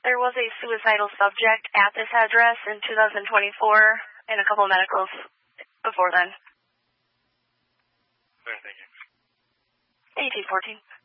There was a suicidal subject at this address in 2024 and a couple of medicals before then. Thank you. 1814.